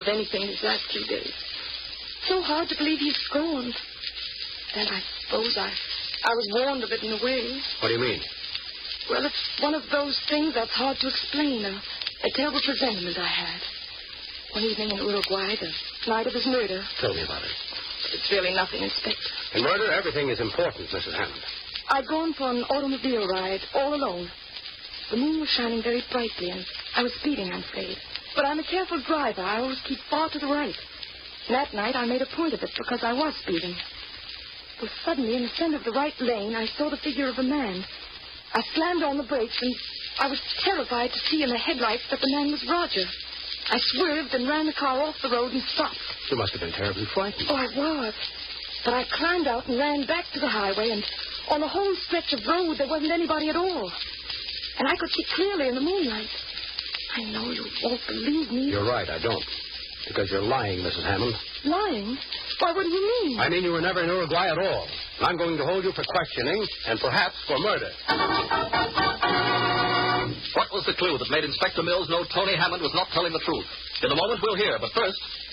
anything these last 3 days. So hard to believe he's gone. Then I suppose I was warned of it in a way. What do you mean? Well, it's one of those things that's hard to explain. A terrible presentiment I had. One evening in Uruguay, the night of his murder. Tell me about it. It's really nothing, Inspector. In murder, everything is important, Mrs. Hammond. I'd gone for an automobile ride, all alone. The moon was shining very brightly, and I was speeding, I'm afraid. But I'm a careful driver. I always keep far to the right. And that night, I made a point of it because I was speeding. Well, suddenly, in the center of the right lane, I saw the figure of a man. I slammed on the brakes, and I was terrified to see in the headlights that the man was Roger. I swerved and ran the car off the road and stopped. You must have been terribly frightened. Oh, I was. But I climbed out and ran back to the highway, and on the whole stretch of road, there wasn't anybody at all. And I could see clearly in the moonlight. I know you won't believe me. You're right, I don't. Because you're lying, Mrs. Hammond. Lying? Why, what do you mean? I mean you were never in Uruguay at all. I'm going to hold you for questioning and perhaps for murder. What was the clue that made Inspector Mills know Tony Hammond was not telling the truth? In a moment, we'll hear. But first,